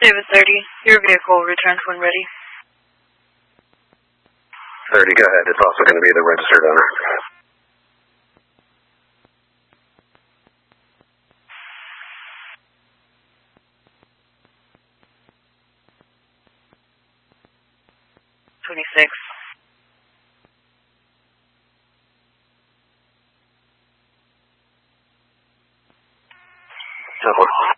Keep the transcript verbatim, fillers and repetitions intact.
David thirty, your vehicle will return when ready. thirty, go ahead. It's also going to be the registered owner. twenty-six. So,